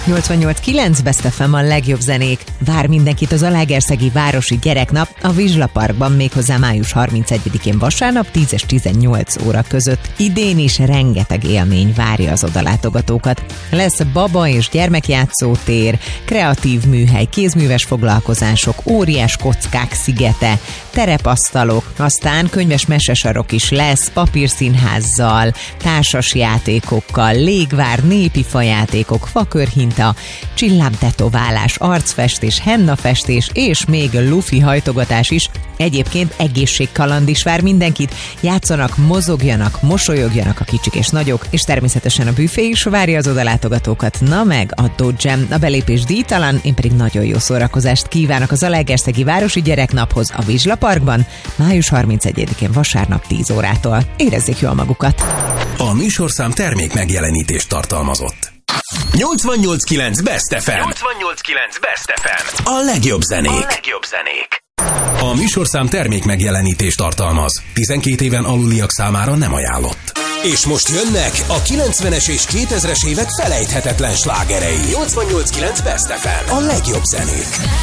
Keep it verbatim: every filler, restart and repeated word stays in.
nyolcvannyolc kilenc Best ef em a legjobb zenék. Vár mindenkit az Zalaegerszegi Városi Gyereknap a Vizsla Parkban, méghozzá május harmincegyedikén vasárnap tíz és tizennyolc óra között. Idén is rengeteg élmény várja az odalátogatókat. Lesz baba és gyermekjátszótér, kreatív műhely, kézműves foglalkozások, óriás kockák szigete, terepasztalok, aztán könyves mesesarok is lesz, papírszínházzal, társas játékokkal, légvár, népi fajátékok, fakörhinta, csillámtetoválás, arcfestés, hennafestés és még lufi hajtogatás is. Egyébként egészségkaland is vár mindenkit, játszanak, mozogjanak, mosolyogjanak a kicsik és nagyok, és természetesen a büfé is várja az odalátogatókat. Na meg a Dodgem, a belépés díjtalan, én pedig nagyon jó szórakozást kívánok az Zalaegerszegi Városi Gyereknaphoz a Vizsla Parkban, május harmincegyedikén vasárnap tíz órától. Érezzék jól magukat! A műsorszám termék megjelenítést tartalmazott. nyolcvannyolc kilenc Best ef em. nyolcvannyolc kilenc Best ef em. A legjobb zenék. A legjobb zenék. A műsorszám termék megjelenítést tartalmaz. tizenkét éven aluliak számára nem ajánlott. És most jönnek a kilencvenes és kétezres évek felejthetetlen slágerei. nyolcvannyolc kilenc Best ef em. A legjobb zenék.